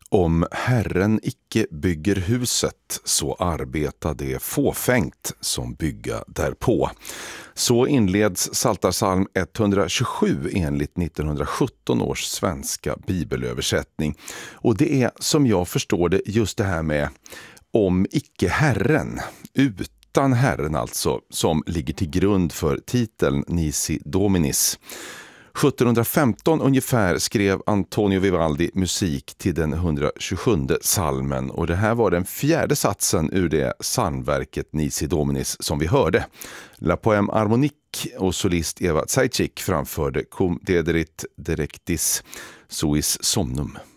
Om Herren icke bygger huset, så arbetar det fåfängt som bygga därpå. Så inleds Psaltarpsalm 127 enligt 1917 års svenska bibelöversättning. Och det är, som jag förstår det, just det här med om icke Herren, utan Herren alltså, som ligger till grund för titeln Nisi Dominis. 1715 ungefär skrev Antonio Vivaldi musik till den 127 salmen, och det här var den fjärde satsen ur det psalmverket Nisi Dominis som vi hörde. La Poème Harmonique och solist Eva Zajic framförde Cum dederit directis suis somnum.